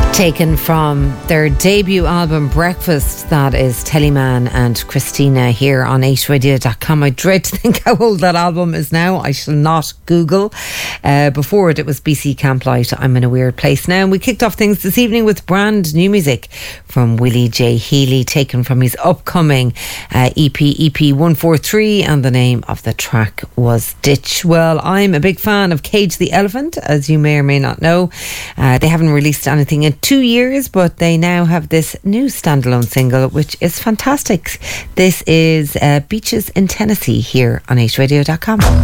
Taken from their debut album Breakfast, that is Teleman and Christina here on 8radio.com. I dread to think how old that album is now. I shall not Google. Before it was BC Camplight, I'm in a Weird Place Now. And we kicked off things this evening with brand new music from Willie J. Healy, taken from his upcoming EP 143, and the name of the track was Ditch. Well, I'm a big fan of Cage the Elephant, as you may or may not know. They haven't released anything in 2 years, but they now have this new standalone single, which is fantastic. This is Beaches in Tennessee here on 8radio.com.